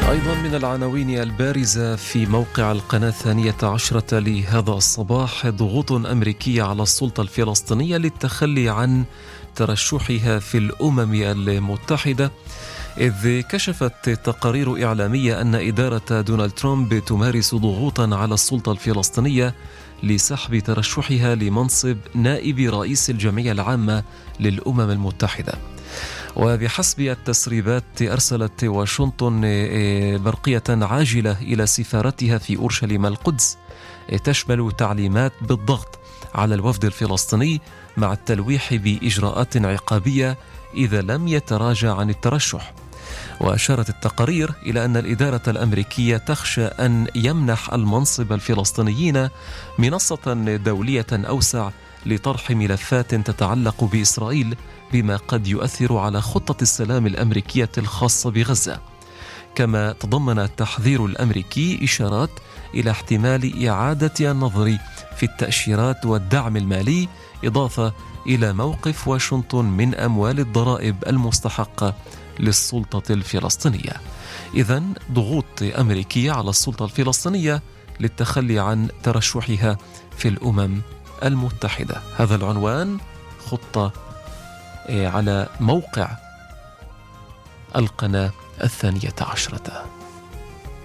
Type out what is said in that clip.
أيضا من العناوين البارزة في موقع القناة 12 لهذا الصباح: ضغوط أمريكية على السلطة الفلسطينية للتخلي عن ترشحها في الأمم المتحدة، إذ كشفت تقارير إعلامية أن إدارة دونالد ترامب تمارس ضغوطا على السلطة الفلسطينية لسحب ترشحها لمنصب نائب رئيس الجمعية العامة للأمم المتحدة. وبحسب التسريبات أرسلت واشنطن برقية عاجلة إلى سفارتها في أورشليم القدس تشمل تعليمات بالضغط على الوفد الفلسطيني مع التلويح بإجراءات عقابية إذا لم يتراجع عن الترشح. وأشارت التقارير إلى أن الإدارة الأمريكية تخشى أن يمنح المنصب الفلسطينيين منصة دولية أوسع لطرح ملفات تتعلق بإسرائيل، بما قد يؤثر على خطة السلام الأمريكية الخاصة بغزة. كما تضمن التحذير الأمريكي إشارات إلى احتمال إعادة النظر في التأشيرات والدعم المالي، إضافة إلى موقف واشنطن من أموال الضرائب المستحقة للسلطة الفلسطينية. إذن ضغوط أمريكية على السلطة الفلسطينية للتخلي عن ترشحها في الأمم المتحدة. هذا العنوان خطة على موقع القناة 12.